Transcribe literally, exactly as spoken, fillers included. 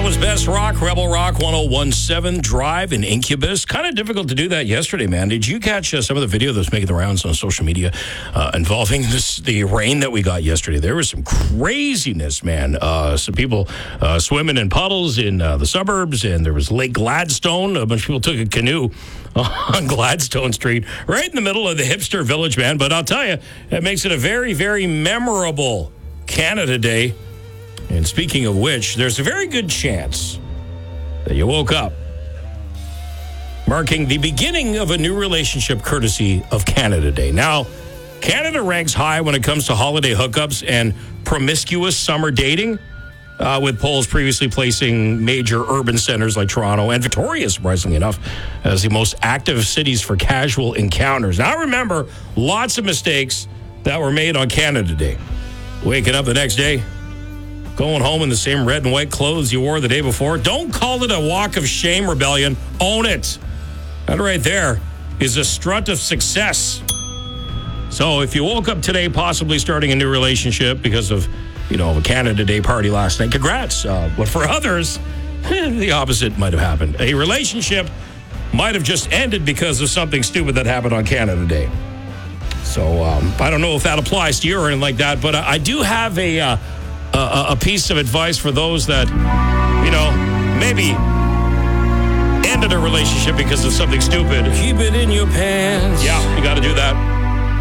Ottawa's best rock, Rebel Rock one oh one point seven Drive in Incubus. Kind of difficult to do that yesterday, man. Did you catch uh, some of the video that was making the rounds on social media uh, involving this the rain that we got yesterday? There was some craziness, man. Uh, some people uh, swimming in puddles in uh, the suburbs, and there was Lake Gladstone. A bunch of people took a canoe on Gladstone Street, right in the middle of the hipster village, man. But I'll tell you, it makes it a very, very memorable Canada Day. And speaking of which, there's a very good chance that you woke up marking the beginning of a new relationship courtesy of Canada Day. Now, Canada ranks high when it comes to holiday hookups and promiscuous summer dating, uh, with polls previously placing major urban centers like Toronto and Victoria, surprisingly enough, as the most active cities for casual encounters. Now, remember, lots of mistakes that were made on Canada Day. Waking up the next day, going home in the same red and white clothes you wore the day before. Don't call it a walk of shame, Rebellion. Own it. That right there is a strut of success. So if you woke up today possibly starting a new relationship because of, you know, a Canada Day party last night, congrats. Uh, but for others, the opposite might have happened. A relationship might have just ended because of something stupid that happened on Canada Day. So um, I don't know if that applies to you or anything like that, but I, I do have a... Uh, A, a piece of advice for those that, you know, maybe ended a relationship because of something stupid. Keep it in your pants. Yeah, you got to do that.